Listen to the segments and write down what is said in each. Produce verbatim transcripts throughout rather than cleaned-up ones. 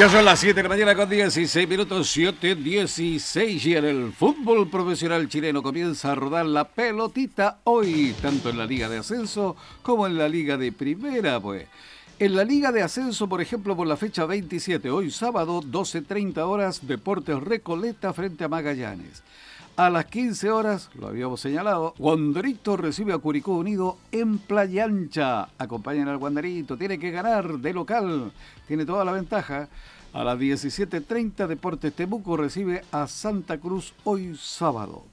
Ya son las siete de la mañana con dieciséis minutos, siete dieciséis, y en el fútbol profesional chileno comienza a rodar la pelotita hoy, tanto en la Liga de Ascenso como en la Liga de Primera, pues. En la Liga de Ascenso, por ejemplo, por la fecha veintisiete, hoy sábado, doce treinta horas, Deportes Recoleta frente a Magallanes. A las quince horas, lo habíamos señalado, Wanderito recibe a Curicó Unido en Playa Ancha. Acompañan al Wanderito, tiene que ganar de local, tiene toda la ventaja. A las diecisiete treinta, Deportes Temuco recibe a Santa Cruz hoy sábado.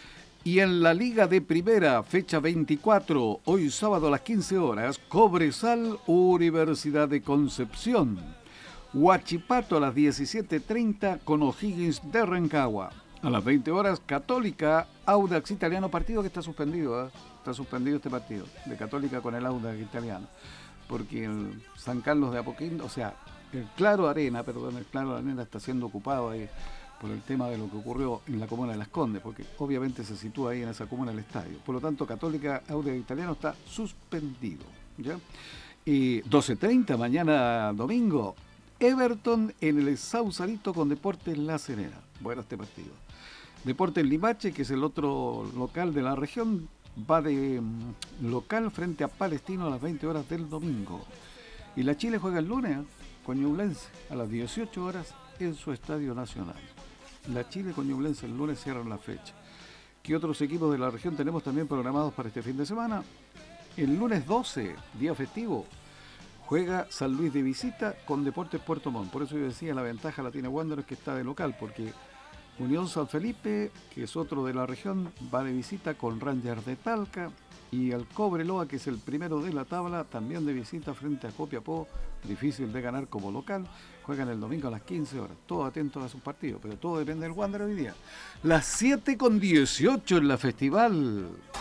Y en la Liga de Primera, fecha veinticuatro, hoy sábado a las quince horas, Cobresal, Universidad de Concepción. Huachipato a las diecisiete treinta con O'Higgins de Rancagua. A las veinte horas, Católica, Audax Italiano, partido que está suspendido, ¿eh? Está suspendido este partido, de Católica con el Audax Italiano, porque el San Carlos de Apoquindo, o sea, el Claro Arena, perdón, el Claro Arena está siendo ocupado ahí por el tema de lo que ocurrió en la comuna de Las Condes, porque obviamente se sitúa ahí en esa comuna el estadio. Por lo tanto, Católica, Audax Italiano está suspendido, ¿ya? Y doce treinta, mañana domingo, Everton en el Sausalito con Deportes La Serena. Bueno, este partido. Deportes Limache, que es el otro local de la región, va de um, local frente a Palestino a las veinte horas del domingo. Y la Chile juega el lunes, ¿eh? Con Ñublense a las dieciocho horas en su estadio nacional. La Chile con Ñublense el lunes cierran la fecha. ¿Qué otros equipos de la región tenemos también programados para este fin de semana? El lunes doce, día festivo, juega San Luis de visita con Deportes Puerto Montt. Por eso yo decía, la ventaja la tiene Wanderers, que está de local, porque Unión San Felipe, que es otro de la región, va de visita con Rangers de Talca, y el Cobreloa, que es el primero de la tabla, también de visita frente a Copiapó, difícil de ganar como local. Juegan el domingo a las quince horas, todos atentos a sus partidos, pero todo depende del Wanderers hoy día. Las siete con dieciocho en la Festival.